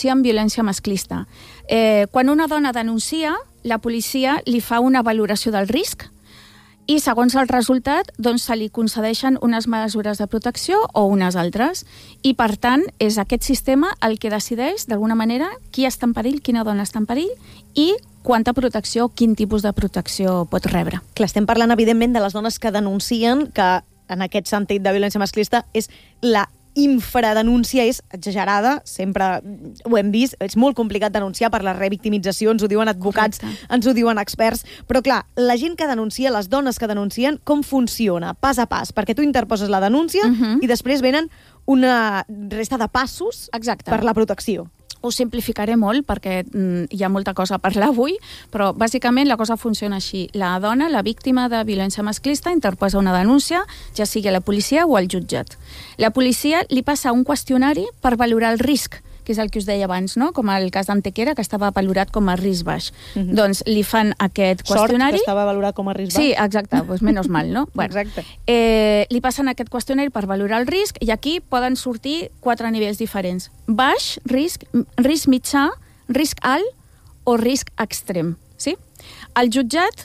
denuncien violència masclista. Quan una dona denuncia, la policia li fa una valoració del risc i, segons el resultat, doncs, se li concedeixen unes mesures de protecció o unes altres. I, per tant, és aquest sistema el que decideix, d'alguna manera, qui està en perill, quina dona està en perill i quanta protecció, quin tipus de protecció pot rebre. Clar, estem parlant, evidentment, de les dones que denuncien, que en aquest sentit de violència masclista és la infradenúncia, és exagerada, sempre ho hem vist, és molt complicat denunciar per la revictimització, ens ho diuen advocats, ens ho diuen experts, però clar, la gent que denuncia, les dones que denuncien, com funciona, pas a pas? Perquè tu interposes la denúncia i després venen una resta de passos per la protecció. Ho simplificaré molt perquè hi ha molta cosa a parlar avui, però bàsicament la cosa funciona així. La dona, la víctima de violència masclista, interposa una denúncia, ja sigui a la policia o al jutjat. La policia li passa un qüestionari per valorar el risc, que és el que us deia abans, no? Com el cas d'Antequera, que estava valorat com a risc baix. Doncs li fan aquest qüestionari... Sort que estava valorat com a risc baix. Sí, exacte, doncs menys mal, no? Bueno, exacte. Li passen aquest qüestionari per valorar el risc i aquí poden sortir 4 nivells diferents. Baix, risc mitjà, risc alt o risc extrem. Sí? El jutjat,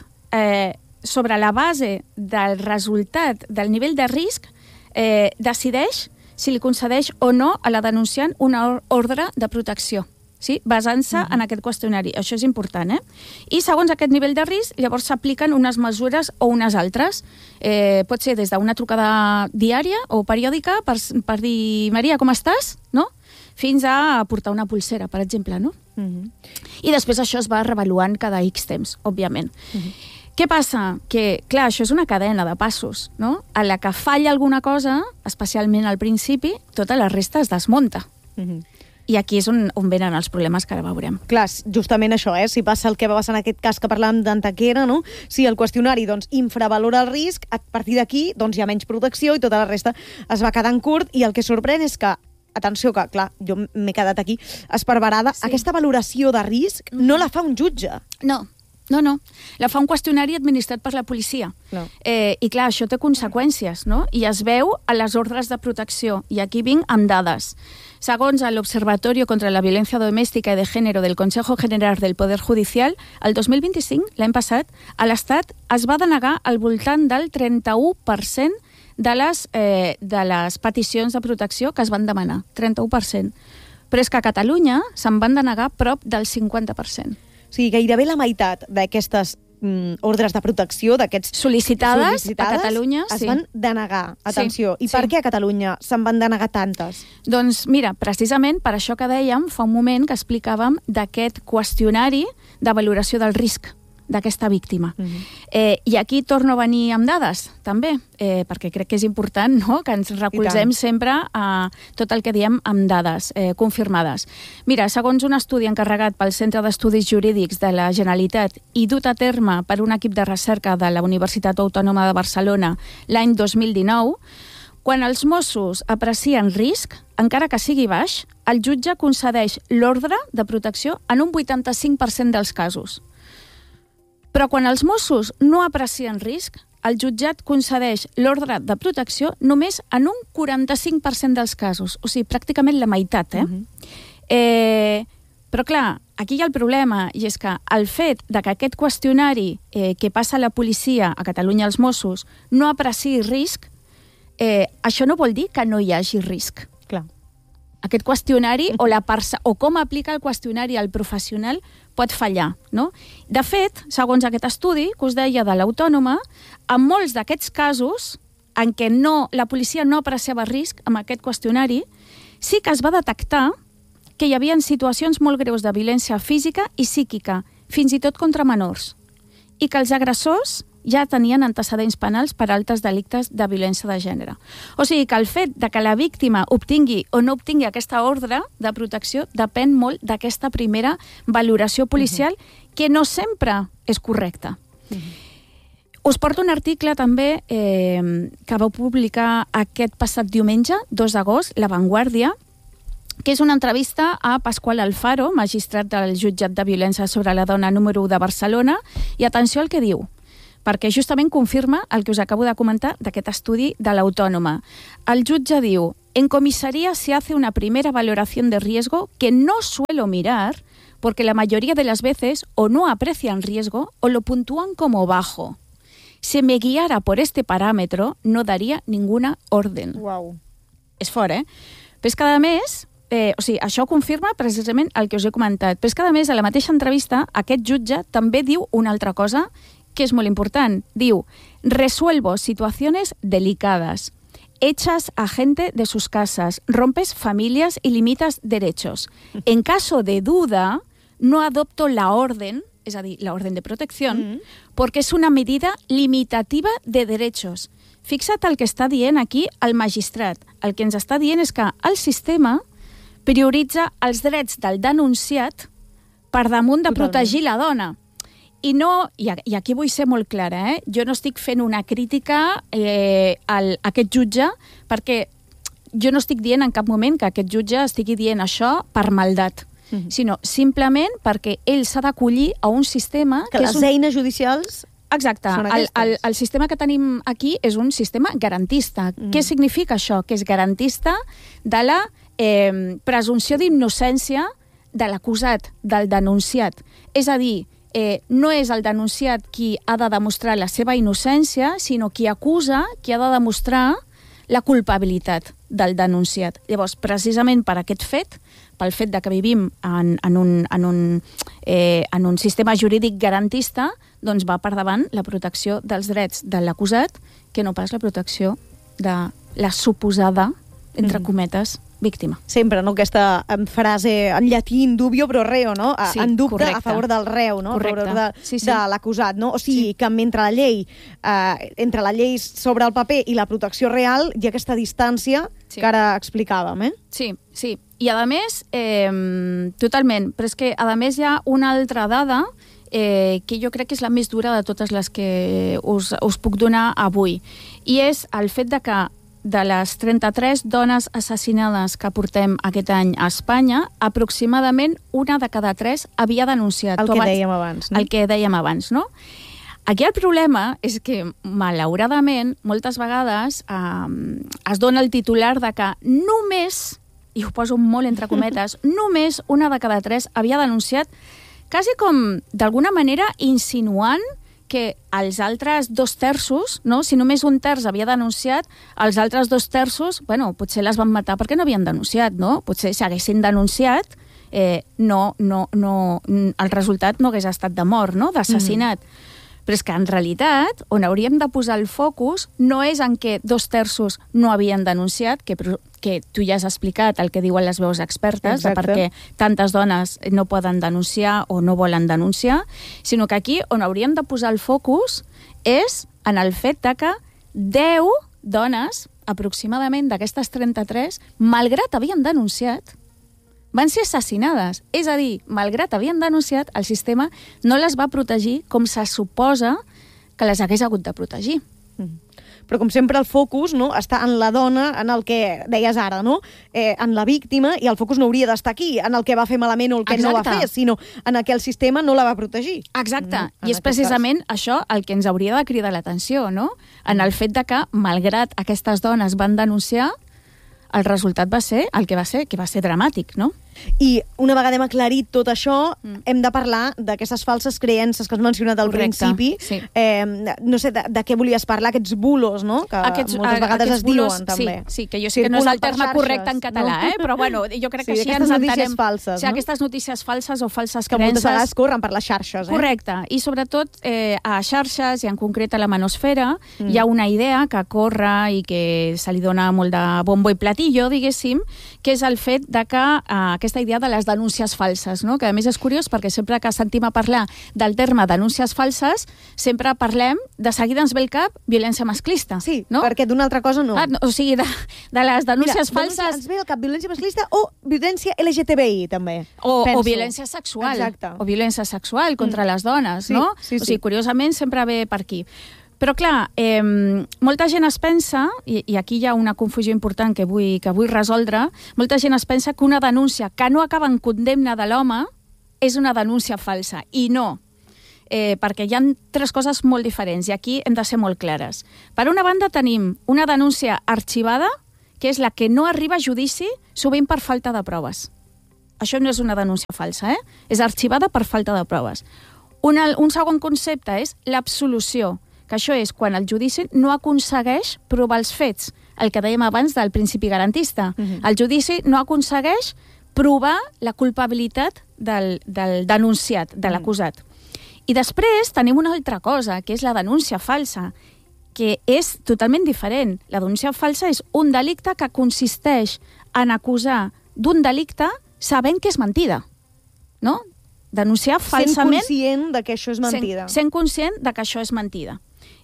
sobre la base del resultat del nivell de risc, decideix si li concedeix o no a la denunciant una ordre de protecció, sí? Basant-se en aquest qüestionari. Això és important, I segons aquest nivell de risc, llavors s'apliquen unes mesures o unes altres. Pot ser des d'una trucada diària o periòdica per dir, Maria, com estàs? No? Fins a portar una pulsera, per exemple, no? I després això es va revaluant cada X temps, òbviament. Què passa? Que, clar, això és una cadena de passos, no? A la que falla alguna cosa, especialment al principi, tota la resta es desmunta. I aquí és on venen els problemes que ara veurem. Clar, justament això, si passa el que va passar en aquest cas que parlàvem d'Antequera, no? Si el qüestionari infravalora el risc, a partir d'aquí hi ha menys protecció i tota la resta es va quedant curt, i el que sorprèn és que, atenció, que clar, jo m'he quedat aquí esparverada, aquesta valoració de risc no la fa un jutge. No. La fa un qüestionari administrat per la policia. I clar, això té conseqüències, no? I es veu a les ordres de protecció. I aquí vinc amb dades. Segons l'Observatorio contra la Violencia Doméstica y de Género del Consejo General del Poder Judicial, el 2025, l'any passat, a l'Estat es va denegar al voltant del 31% de les peticions de protecció que es van demanar. 31%. Però és que a Catalunya se'n van denegar prop del 50%. O sigui, gairebé la meitat d'aquestes ordres de protecció, d'aquests sol·licitades a Catalunya, es van denegar. Atenció, i per què a Catalunya se'n van denegar tantes? Doncs mira, precisament per això que dèiem fa un moment que explicàvem d'aquest qüestionari de valoració del risc d'aquesta víctima. I aquí torno a venir amb dades, també, perquè crec que és important, no?, que ens recolzem sempre a tot el que diem amb dades confirmades. Mira, segons un estudi encarregat pel Centre d'Estudis Jurídics de la Generalitat i dut a terme per un equip de recerca de la Universitat Autònoma de Barcelona l'any 2019, quan els Mossos aprecien risc, encara que sigui baix, el jutge concedeix l'ordre de protecció en un 85% dels casos. Però quan els Mossos no aprecien risc, el jutjat concedeix l'ordre de protecció només en un 45% dels casos. O sigui, pràcticament la meitat, Però, clar, aquí hi ha el problema, i és que el fet de que aquest qüestionari que passa a la policia, a Catalunya als Mossos, no apreciï risc, això no vol dir que no hi hagi risc. Clar. Aquest qüestionari o com aplica el qüestionari al professional pot fallar, no? De fet, segons aquest estudi que us deia de l'Autònoma, en molts d'aquests casos en què la policia no apreciava risc amb aquest qüestionari, sí que es va detectar que hi havia situacions molt greus de violència física i psíquica, fins i tot contra menors, i que els agressors ja tenien antecedents penals per altres delictes de violència de gènere. O sigui que el fet de que la víctima obtingui o no obtingui aquesta ordre de protecció depèn molt d'aquesta primera valoració policial, que no sempre és correcta. Us porto un article també que vau publicar aquest passat diumenge, 2 d'agost, La Vanguardia, que és una entrevista a Pasqual Alfaro, magistrat del jutjat de violència sobre la dona número 1 de Barcelona, i atenció al que diu. perquè justament confirma el que us acabo de comentar d'aquest estudi de l'Autònoma. El jutge diu: en comisaría se hace una primera valoración de riesgo que no suelo mirar porque la mayoría de las veces o no aprecian riesgo o lo puntúan como bajo. Si me guiara por este parámetro, no daría ninguna orden. Uau. És fort, eh? Però és que, a més, això confirma precisament el que us he comentat. Però és que, a més, a la mateixa entrevista, aquest jutge també diu una altra cosa que és molt important. Diu: resuelvo situaciones delicadas, echas a gente de sus casas, rompes familias y limitas derechos. En caso de duda, no adopto la orden, és a dir, la orden de protección, porque es una medida limitativa de derechos. Fixa't el que està dient aquí el magistrat. El que ens està dient és que el sistema prioritza els drets del denunciat per damunt de protegir la dona. I aquí vull ser molt clara, jo no estic fent una crítica a aquest jutge, perquè jo no estic dient en cap moment que aquest jutge estigui dient això per maldat, sinó simplement perquè ell s'ha d'acollir a un sistema... Que les eines judicials... Exacte. El sistema que tenim aquí és un sistema garantista. Què significa això? Que és garantista de la presumpció d'innocència de l'acusat, del denunciat. És a dir, no és el denunciat qui ha de demostrar la seva innocència, sinó qui acusa, qui ha de demostrar la culpabilitat del denunciat. Llavors, precisament per aquest fet, pel fet de que vivim en un sistema jurídic garantista, doncs va per davant la protecció dels drets de l'acusat que no pas la protecció de la suposada, entre cometes, víctima. Sempre, no?, aquesta frase en llatí, in dubio pro reo, no? Sí, en dubte, correcte. a favor del reu, no? Correcte. A favor de l'acusat, no? O sigui, que entre la llei sobre el paper i la protecció real hi ha aquesta distància que ara explicàvem, eh? Sí. I, a més, totalment, però és que, a més, hi ha una altra dada que jo crec que és la més dura de totes les que us puc donar avui. I és el fet de que de les 33 dones assassinades que portem aquest any a Espanya, aproximadament una de cada 3 havia denunciat. El que dèiem abans, no? El que dèiem abans, no? Aquí el problema és que, malauradament, moltes vegades es dona el titular de que només, i ho poso molt entre cometes, només una de cada 3 havia denunciat, quasi com, d'alguna manera, insinuant que els altres 2/3, no? Si només un terç havia denunciat, els altres 2/3, bueno, potser les van matar perquè no havien denunciat, no? Potser si haguessin denunciat, el resultat no hagués estat de mort, no?, d'assassinat. Però és que, en realitat, on hauríem de posar el focus no és en què 2/3 no havien denunciat, que tu ja has explicat el que diuen les veus expertes, de per què tantes dones no poden denunciar o no volen denunciar, sinó que aquí on hauríem de posar el focus és en el fet de que 10 dones, aproximadament d'aquestes 33, malgrat havien denunciat, van ser assassinades. És a dir, malgrat havien denunciat, el sistema no les va protegir com se suposa que les hagués hagut de protegir. Però, com sempre, el focus, no?, està en la dona, en el que deies ara, no?, en la víctima, i el focus no hauria d'estar aquí, en el que va fer malament o el que no va fer, sinó en el que el sistema no la va protegir. Exacte. I és precisament això el que ens hauria de cridar l'atenció, no?, en el fet de que, malgrat aquestes dones van denunciar, el resultat va ser el que va ser dramàtic, no? I una vegada hem aclarit tot això, hem de parlar d'aquestes falses creences que has mencionat al principi. Sí. No sé, de què volies parlar, aquests bulos, no?, que moltes vegades es diuen, també. Sí, que jo sé que no és el terme correcte en català, però bueno, jo crec que així ens entenem. Notícies falses, no? Aquestes notícies falses o falses que creences... moltes vegades corren per les xarxes, Correcte. I sobretot a xarxes, i en concret a la manosfera, hi ha una idea que corre i que se li dona molt de bombo i platillo, diguéssim, que és el fet de que aquesta idea de les denúncies falses, no?, que a més és curiós perquè sempre que sentim a parlar del terme denúncies falses, sempre parlem, de seguida ens ve el cap, violència masclista. Sí, no? Perquè d'una altra cosa no. O sigui, de les denúncies falses... Ens ve el cap violència masclista o violència LGTBI, també. O violència sexual. Exacte. O violència sexual contra les dones, no? Sí. O sigui, curiosament, sempre ve per aquí. Però, clar, molta gent es pensa, i aquí hi ha una confusió important que vull resoldre, molta gent es pensa que una denúncia que no acaba en condemna de l'home és una denúncia falsa. I no. perquè hi ha tres coses molt diferents i aquí hem de ser molt clares. Per una banda tenim una denúncia arxivada, que és la que no arriba a judici, sovint per falta de proves. Això no és una denúncia falsa, és arxivada per falta de proves. Un segon concepte és l'absolució, que això és quan el judici no aconsegueix provar els fets, el que dèiem abans del principi garantista. El judici no aconsegueix provar la culpabilitat del denunciat, de l'acusat. I després tenim una altra cosa, que és la denúncia falsa, que és totalment diferent. La denúncia falsa és un delicte que consisteix en acusar d'un delicte sabent que és mentida, no? Denunciar falsament... Sent conscient de que això és mentida. Sent conscient de que això és mentida.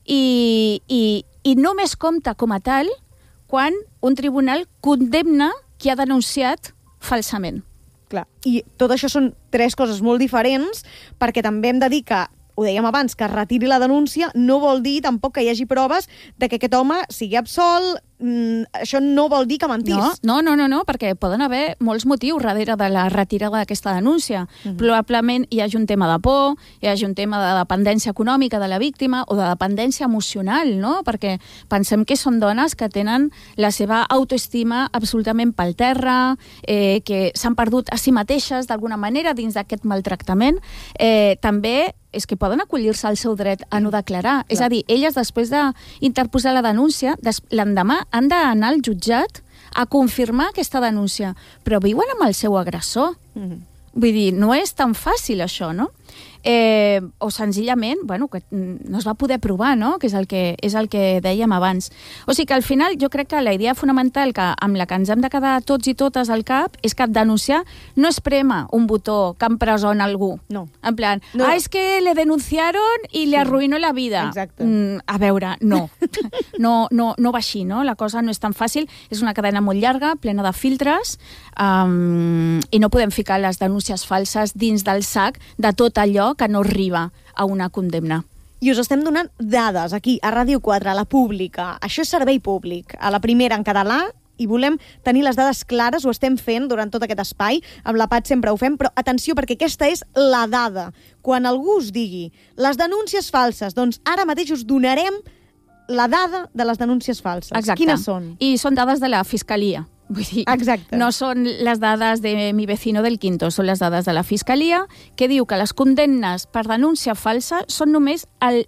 I només compta com a tal quan un tribunal condemna qui ha denunciat falsament. Clar. I tot això són tres coses molt diferents, perquè també hem de dir que, ho dèiem abans, que es retiri la denúncia no vol dir tampoc que hi hagi proves de que aquest home sigui absolt. Això no vol dir que mentís. No, perquè poden haver molts motius darrere de la retirada d'aquesta denúncia. Probablement hi hagi un tema de por, hi hagi un tema de dependència econòmica de la víctima o de dependència emocional, no? Perquè pensem que són dones que tenen la seva autoestima absolutament pel terra, que s'han perdut a si mateixes d'alguna manera dins d'aquest maltractament. També és que poden acollir-se al seu dret a no declarar. És a dir, elles, després d'interposar la denúncia, l'endemà han d'anar al jutjat a confirmar aquesta denúncia, però viuen amb el seu agressor. Vull dir, no és tan fàcil això, no? O senzillament, bueno, que no es va poder provar, no? Que és el que dèiem abans. O sigui que al final jo crec que la idea fonamental amb la que ens hem de quedar tots i totes al cap és que denunciar no es prema un botó que empresona algú. No. En plan, és que le denunciaron i le arruinó la vida. Exacte. A veure, no. No va així, no? La cosa no és tan fàcil. És una cadena molt llarga, plena de filtres, i no podem ficar les denúncies falses dins del sac de tot allò que no arriba a una condemna. I us estem donant dades aquí, a Ràdio 4, a la pública. Això és servei públic. A la primera en català, i volem tenir les dades clares, ho estem fent durant tot aquest espai, amb la Pat sempre ho fem, però atenció, perquè aquesta és la dada. Quan algú us digui les denúncies falses, doncs ara mateix us donarem la dada de les denúncies falses. Exacte. Quines són? I són dades de la Fiscalia. Vull dir, exacte. No són les dades de mi vecino del quinto, són les dades de la Fiscalia, que diu que les condemnes per denúncia falsa són només el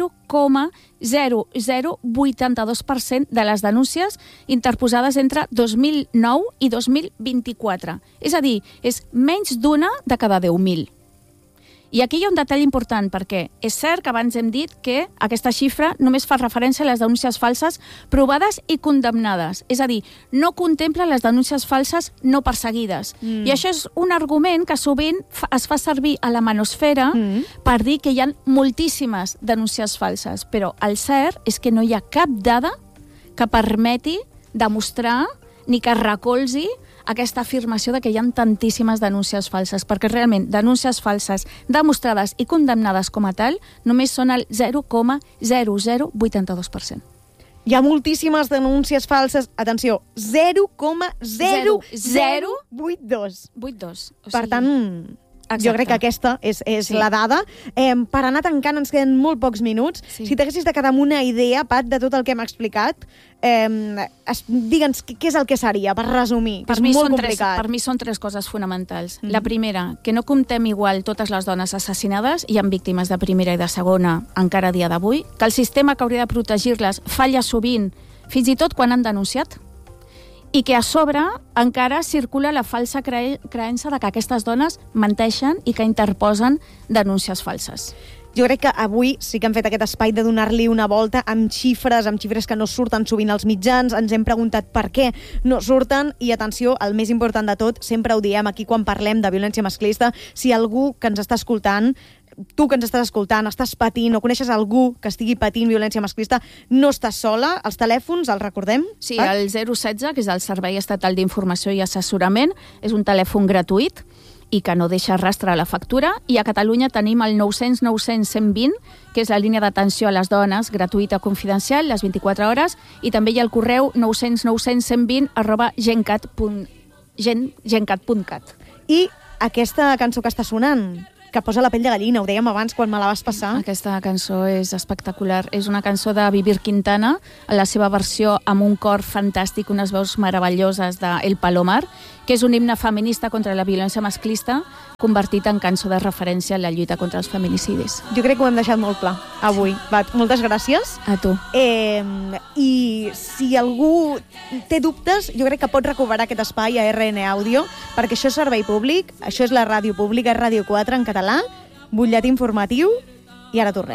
0,0082% de les denúncies interposades entre 2009 i 2024. És a dir, és menys d'una de cada 10.000. I aquí hi ha un detall important, perquè és cert que abans hem dit que aquesta xifra només fa referència a les denúncies falses provades i condemnades. És a dir, no contempla les denúncies falses no perseguides. I això és un argument que sovint es fa servir a la manosfera per dir que hi ha moltíssimes denúncies falses. Però el cert és que no hi ha cap dada que permeti demostrar ni que recolzi aquesta afirmació de que hi ha tantíssimes denúncies falses, perquè realment denúncies falses demostrades i condemnades com a tal només són el 0,0082%. Hi ha moltíssimes denúncies falses. Atenció, 0,0082. 82. Per tant, exacte. Jo crec que aquesta és la dada. Per anar tancant, ens queden molt pocs minuts. Sí. Si t'haguessis de quedar amb una idea, Pat, de tot el que hem explicat, digue'ns què és el que seria, per resumir, que és molt complicat. Per mi són tres coses fonamentals. La primera, que no comptem igual totes les dones assassinades, hi ha víctimes de primera i de segona encara a dia d'avui, que el sistema que hauria de protegir-les falla sovint, fins i tot quan han denunciat, i que a sobre encara circula la falsa creença de que aquestes dones menteixen i que interposen denúncies falses. Jo crec que avui sí que hem fet aquest espai de donar-li una volta amb xifres que no surten sovint als mitjans. Ens hem preguntat per què no surten i, atenció, el més important de tot, sempre ho diem aquí quan parlem de violència masclista, si algú que ens està escoltant, tu que ens estàs escoltant, estàs patint o coneixes algú que estigui patint violència masclista, no estàs sola. Els telèfons, els recordem? Sí, el 016, que és el Servei Estatal d'Informació i Assessorament, és un telèfon gratuït i que no deixa rastre a la factura, i a Catalunya tenim el 900 900 120, que és la línia d'atenció a les dones gratuïta confidencial, les 24 hores, i també hi ha el correu 900 900 120 @gencat.cat. I aquesta cançó que està sonant, que posa la pell de gallina, ho dèiem abans quan me la vas passar. Aquesta cançó és espectacular. És una cançó de Vivir Quintana, en la seva versió amb un cor fantàstic, unes veus meravelloses de El Palomar, que és un himne feminista contra la violència masclista, convertit en cançó de referència en la lluita contra els feminicidis. Jo crec que ho hem deixat molt clar avui. Va, moltes gràcies. A tu. I si algú té dubtes, jo crec que pot recuperar aquest espai a RN Àudio, perquè això és servei públic, això és la ràdio pública, és Ràdio 4 en català, butlletí informatiu, i ara tornem.